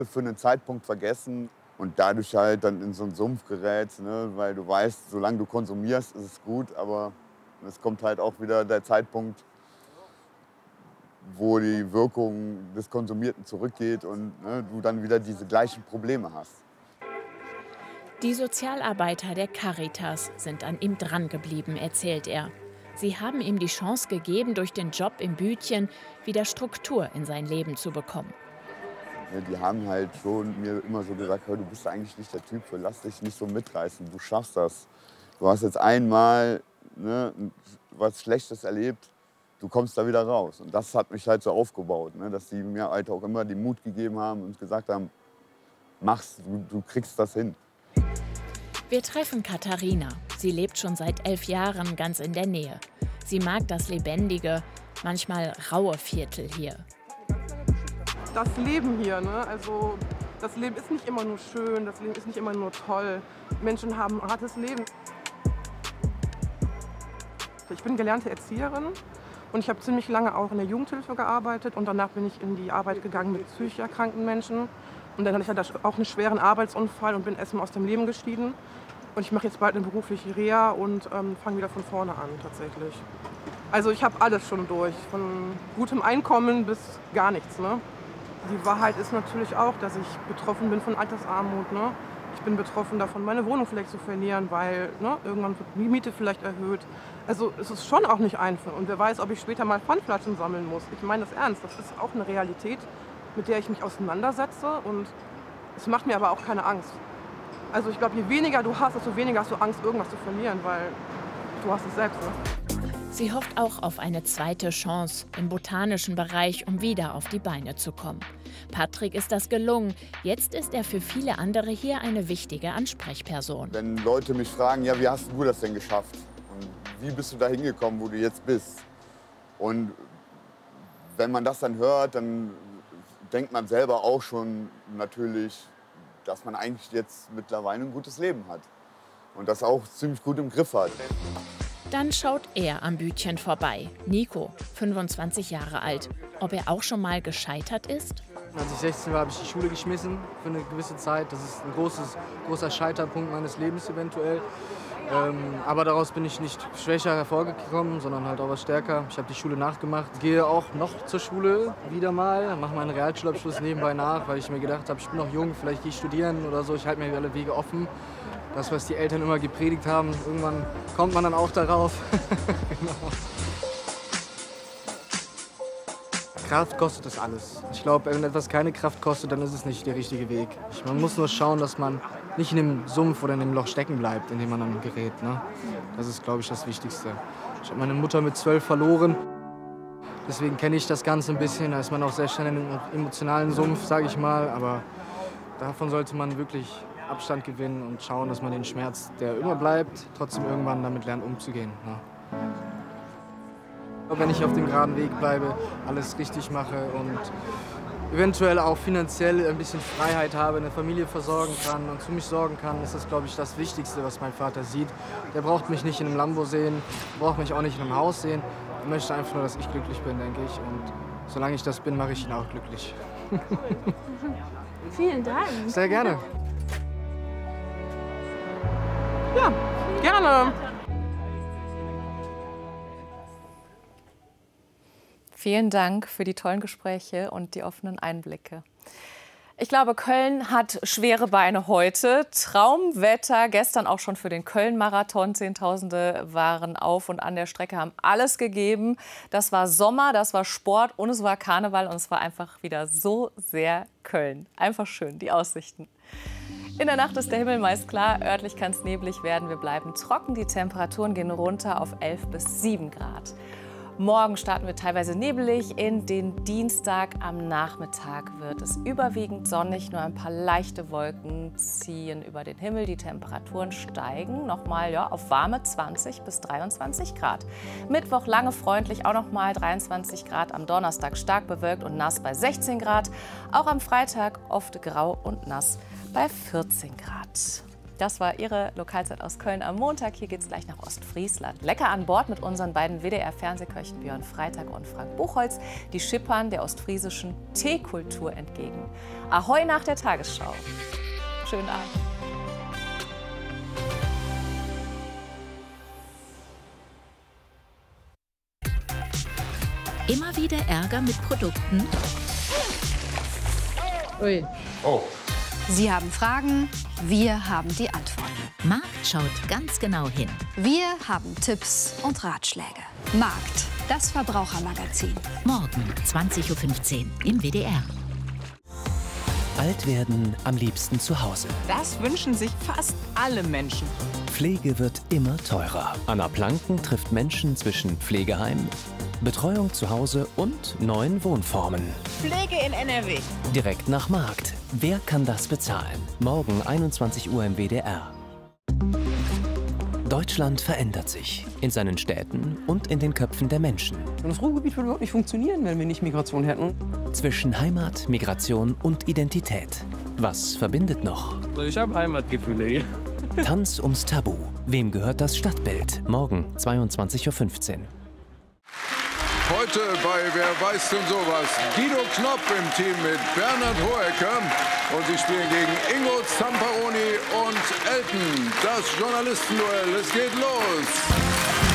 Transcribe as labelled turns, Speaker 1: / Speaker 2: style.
Speaker 1: für einen Zeitpunkt vergessen und dadurch halt dann in so einen Sumpf gerätst, ne? Weil du weißt, solange du konsumierst, ist es gut, aber es kommt halt auch wieder der Zeitpunkt, wo die Wirkung des Konsumierten zurückgeht und, ne, du dann wieder diese gleichen Probleme hast.
Speaker 2: Die Sozialarbeiter der Caritas sind an ihm drangeblieben, erzählt er. Sie haben ihm die Chance gegeben, durch den Job im Bütchen wieder Struktur in sein Leben zu bekommen.
Speaker 1: Ja, die haben halt schon mir immer so gesagt: „Hör, du bist eigentlich nicht der Typ für, lass dich nicht so mitreißen, du schaffst das. Du hast jetzt einmal, ne, was Schlechtes erlebt, du kommst da wieder raus.“ Und das hat mich halt so aufgebaut, ne, dass die mir halt auch immer den Mut gegeben haben und gesagt haben: „Mach's, du kriegst das hin.“
Speaker 2: Wir treffen Katharina. Sie lebt schon seit 11 Jahren ganz in der Nähe. Sie mag das lebendige, manchmal raue Viertel hier.
Speaker 3: Das Leben hier, ne? Also das Leben ist nicht immer nur schön, das Leben ist nicht immer nur toll. Menschen haben ein hartes Leben. Ich bin gelernte Erzieherin und ich habe ziemlich lange auch in der Jugendhilfe gearbeitet und danach bin ich in die Arbeit gegangen mit psychisch erkrankten Menschen. Und dann hatte ich halt auch einen schweren Arbeitsunfall und bin erstmal aus dem Leben geschieden. Und ich mache jetzt bald eine berufliche Reha und fange wieder von vorne an tatsächlich. Also ich habe alles schon durch, von gutem Einkommen bis gar nichts, ne? Die Wahrheit ist natürlich auch, dass ich betroffen bin von Altersarmut, ne? Ich bin betroffen davon, meine Wohnung vielleicht zu verlieren, weil, ne, irgendwann wird die Miete vielleicht erhöht. Also es ist schon auch nicht einfach. Und wer weiß, ob ich später mal Pfandflaschen sammeln muss. Ich meine das ernst. Das ist auch eine Realität, mit der ich mich auseinandersetze. Und es macht mir aber auch keine Angst. Also ich glaube, je weniger du hast, desto weniger hast du Angst, irgendwas zu verlieren, weil du hast es selbst. Ne?
Speaker 2: Sie hofft auch auf eine zweite Chance im botanischen Bereich, um wieder auf die Beine zu kommen. Patrick ist das gelungen. Jetzt ist er für viele andere hier eine wichtige Ansprechperson.
Speaker 1: Wenn Leute mich fragen: „Ja, wie hast du das denn geschafft? Und wie bist du da hingekommen, wo du jetzt bist?“ Und wenn man das dann hört, dann denkt man selber auch schon natürlich, dass man eigentlich jetzt mittlerweile ein gutes Leben hat und das auch ziemlich gut im Griff hat.
Speaker 2: Dann schaut er am Bütchen vorbei. Nico, 25 Jahre alt. Ob er auch schon mal gescheitert ist?
Speaker 4: Als ich 16 war, habe ich die Schule geschmissen für eine gewisse Zeit. Das ist ein großer Scheiterpunkt meines Lebens eventuell. Aber daraus bin ich nicht schwächer hervorgekommen, sondern halt auch was stärker. Ich habe die Schule nachgemacht, gehe auch noch zur Schule wieder mal, mache meinen Realschulabschluss nebenbei nach, weil ich mir gedacht habe, ich bin noch jung, vielleicht gehe ich studieren oder so. Ich halte mir alle Wege offen. Das, was die Eltern immer gepredigt haben, irgendwann kommt man dann auch darauf. Genau. Kraft kostet das alles. Ich glaube, wenn etwas keine Kraft kostet, dann ist es nicht der richtige Weg. Man muss nur schauen, dass man nicht in dem Sumpf oder in dem Loch stecken bleibt, in dem man dann gerät. Ne? Das ist, glaube ich, das Wichtigste. Ich habe meine Mutter mit 12 verloren. Deswegen kenne ich das Ganze ein bisschen. Da ist man auch sehr schnell in einem emotionalen Sumpf, sage ich mal. Aber davon sollte man wirklich Abstand gewinnen und schauen, dass man den Schmerz, der immer bleibt, trotzdem irgendwann damit lernt, umzugehen. Ne? Wenn ich auf dem geraden Weg bleibe, alles richtig mache und eventuell auch finanziell ein bisschen Freiheit habe, eine Familie versorgen kann und für mich sorgen kann, ist das, glaube ich, das Wichtigste, was mein Vater sieht. Der braucht mich nicht in einem Lambo sehen, braucht mich auch nicht in einem Haus sehen. Er möchte einfach nur, dass ich glücklich bin, denke ich. Und solange ich das bin, mache ich ihn auch glücklich.
Speaker 5: Vielen Dank.
Speaker 4: Sehr gerne.
Speaker 3: Ja, gerne.
Speaker 6: Vielen Dank für die tollen Gespräche und die offenen Einblicke. Ich glaube, Köln hat schwere Beine heute. Traumwetter, gestern auch schon für den Köln-Marathon. Zehntausende waren auf und an der Strecke, haben alles gegeben. Das war Sommer, das war Sport und es war Karneval und es war einfach wieder so sehr Köln. Einfach schön, die Aussichten. In der Nacht ist der Himmel meist klar, örtlich kann es neblig werden. Wir bleiben trocken, die Temperaturen gehen runter auf 11 bis 7 Grad. Morgen starten wir teilweise nebelig in den Dienstag. Am Nachmittag wird es überwiegend sonnig, nur ein paar leichte Wolken ziehen über den Himmel. Die Temperaturen steigen nochmal auf warme 20 bis 23 Grad. Mittwoch lange freundlich, auch nochmal 23 Grad. Am Donnerstag stark bewölkt und nass bei 16 Grad. Auch am Freitag oft grau und nass bei 14 Grad. Das war Ihre Lokalzeit aus Köln am Montag. Hier geht es gleich nach Ostfriesland. Lecker an Bord mit unseren beiden WDR-Fernsehköchen Björn Freitag und Frank Buchholz. Die schippern der ostfriesischen Teekultur entgegen. Ahoi nach der Tagesschau. Schönen Abend.
Speaker 5: Immer wieder Ärger mit Produkten?
Speaker 7: Ui.
Speaker 8: Oh.
Speaker 9: Sie haben Fragen, wir haben die Antworten.
Speaker 5: Markt schaut ganz genau hin.
Speaker 9: Wir haben Tipps und Ratschläge. Markt, das Verbrauchermagazin.
Speaker 5: Morgen 20:15 Uhr im WDR.
Speaker 10: Alt werden am liebsten zu Hause.
Speaker 11: Das wünschen sich fast alle Menschen.
Speaker 10: Pflege wird immer teurer. Anna Planken trifft Menschen zwischen Pflegeheim, Betreuung zu Hause und neuen Wohnformen.
Speaker 11: Pflege in NRW.
Speaker 10: Direkt nach Markt. Wer kann das bezahlen? Morgen 21 Uhr im WDR. Deutschland verändert sich. In seinen Städten und in den Köpfen der Menschen.
Speaker 12: Das Ruhrgebiet würde überhaupt nicht funktionieren, wenn wir nicht Migration hätten.
Speaker 10: Zwischen Heimat, Migration und Identität. Was verbindet noch?
Speaker 13: Ich habe Heimatgefühle hier.
Speaker 10: Tanz ums Tabu. Wem gehört das Stadtbild? Morgen 22:15 Uhr.
Speaker 8: Heute bei Wer weiß denn sowas? Guido Knopp im Team mit Bernhard Hoecker. Und sie spielen gegen Ingo Zamparoni und Elton. Das Journalistenduell, es geht los.